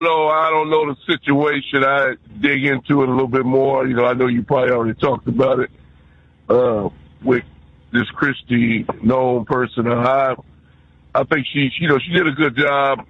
No, I don't know the situation. I dig into it a little bit more. I know you probably already talked about it with this Christy known person. I think she did a good job.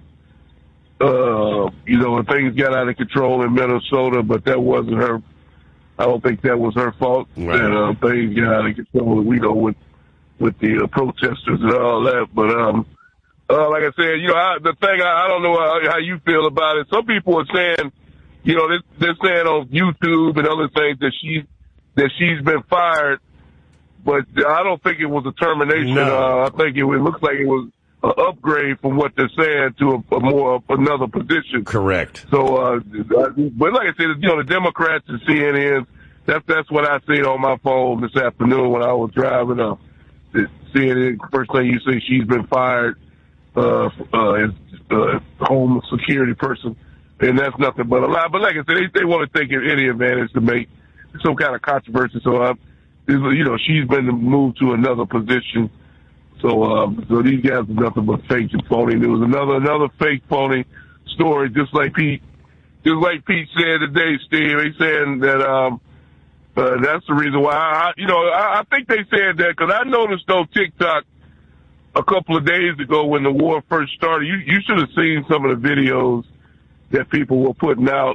When things got out of control in Minnesota, but that wasn't her. I don't think that was her fault. Right. That things got out of control. We know with the protesters and all that. But like I said, the thing I don't know how you feel about it. Some people are saying, they're saying on YouTube and other things that she's been fired, but I don't think it was a termination. No. I think it looks like it was an upgrade from what they're saying to another position. Correct. So, but like I said, the Democrats and CNN, that's what I see on my phone this afternoon when I was driving up. CNN, first thing you see, she's been fired as home security person, and that's nothing but a lie. But like I said, they want to take any advantage to make some kind of controversy. So, she's been moved to another position. So these guys are nothing but fake and phony news. Another fake phony story, just like Pete said today, Steve. He's saying that that's the reason why. I think they said that because I noticed on TikTok a couple of days ago when the war first started. You should have seen some of the videos that people were putting out,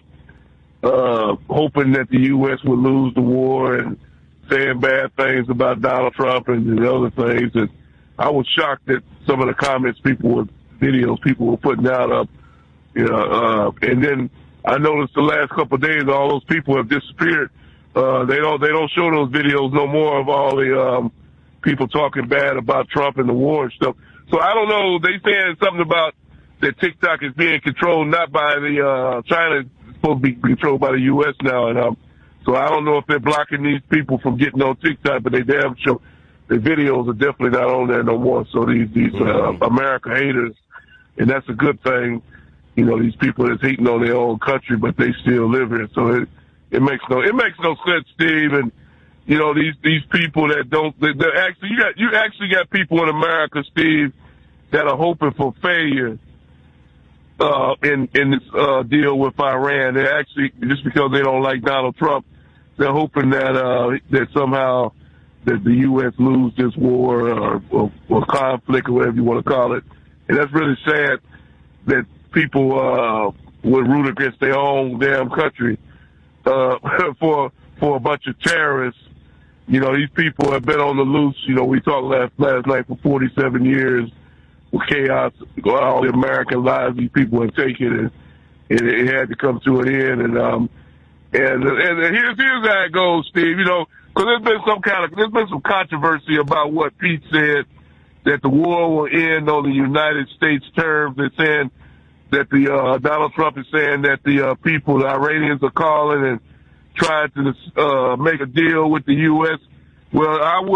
hoping that the U.S. would lose the war and saying bad things about Donald Trump and the other things. And I was shocked at some of the videos people were putting out. And then I noticed the last couple of days all those people have disappeared. They don't show those videos no more of all the people talking bad about Trump and the war and stuff. So I don't know. They saying something about that TikTok is being controlled not by the China, it's supposed to be controlled by the U.S. now. And so I don't know if they're blocking these people from getting on TikTok, but they damn sure. The videos are definitely not on there no more. So these America haters, and that's a good thing. These people that's hating on their own country, but they still live here. So it makes no sense, Steve. And these people that don't, actually you actually got people in America, Steve, that are hoping for failure in this deal with Iran. They actually, just because they don't like Donald Trump, they're hoping that somehow that the U.S. lose this war or conflict or whatever you want to call it. And that's really sad that people would root against their own damn country for a bunch of terrorists. These people have been on the loose. We talked last night for 47 years with chaos, all the American lives these people have taken, and it had to come to an end. And here's how it goes, Steve. Because there's been some controversy about what Pete said, that the war will end on the United States terms. They're saying that Donald Trump is saying that the people, the Iranians, are calling and trying to make a deal with the U.S. Well,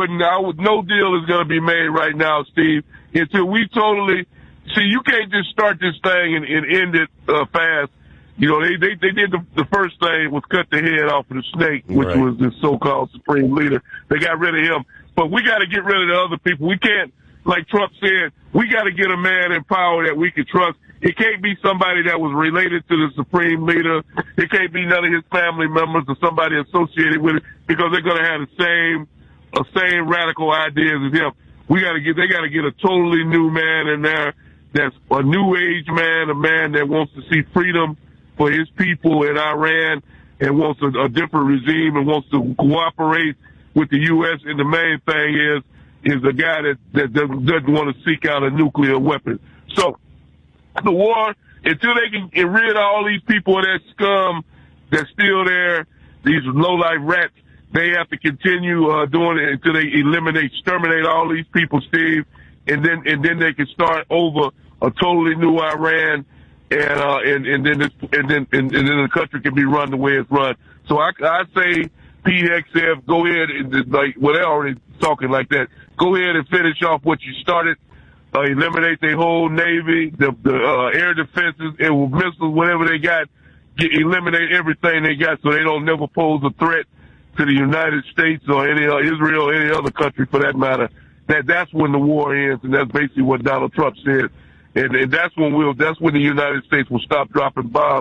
no deal is going to be made right now, Steve, until we totally see. You can't just start this thing and end it fast. They did the first thing was cut the head off of the snake, which right. was the so-called supreme leader. They got rid of him. But we got to get rid of the other people. We can't, like Trump said, we got to get a man in power that we can trust. It can't be somebody that was related to the supreme leader. It can't be none of his family members or somebody associated with it, because they're going to have the same radical ideas as him. They got to get a totally new man in there that's a new age man, a man that wants to see freedom for his people in Iran and wants a different regime and wants to cooperate with the U.S. And the main thing is a guy that doesn't want to seek out a nuclear weapon. So the war, until they can get rid of all these people of that scum that's still there, these low-life rats, they have to continue doing it until they exterminate all these people, Steve, and then they can start over a totally new Iran. And then the country can be run the way it's run. So I say, PXF, go ahead and they're already talking like that. Go ahead and finish off what you started. Eliminate their whole Navy, the air defenses, and missiles, whatever they got. Eliminate everything they got so they don't never pose a threat to the United States or Israel or any other country for that matter. That's when the war ends, and that's basically what Donald Trump said. And that's when the United States will stop dropping bombs